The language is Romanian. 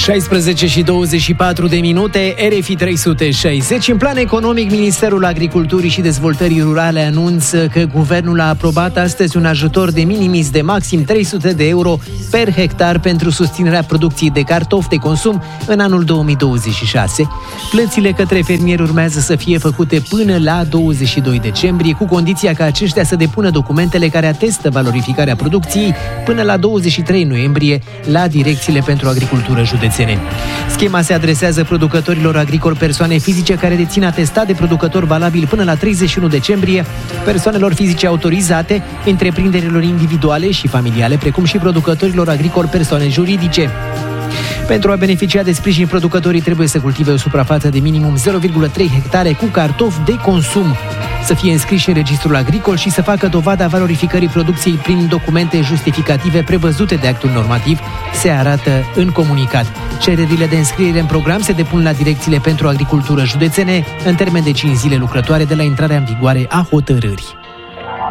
16 și 24 de minute, RFI 360. În plan economic, Ministerul Agriculturii și Dezvoltării Rurale anunță că guvernul a aprobat astăzi un ajutor de minimis de maxim 300 de euro per hectar pentru susținerea producției de cartofi de consum în anul 2026. Plățile către fermieri urmează să fie făcute până la 22 decembrie, cu condiția ca aceștia să depună documentele care atestă valorificarea producției până la 23 noiembrie la direcțiile pentru agricultură județene. Schema se adresează producătorilor agricoli, persoane fizice care dețin atestat de producător valabil până la 31 decembrie, persoanelor fizice autorizate, întreprinderilor individuale și familiale, precum și producătorilor agricoli, persoane juridice. Pentru a beneficia de sprijin, producătorii trebuie să cultive o suprafață de minimum 0,3 hectare cu cartofi de consum, să fie înscriși în registrul agricol și să facă dovada valorificării producției prin documente justificative prevăzute de actul normativ, se arată în comunicat. Cererile de înscriere în program se depun la direcțiile pentru agricultură județene în termen de 5 zile lucrătoare de la intrarea în vigoare a hotărârii.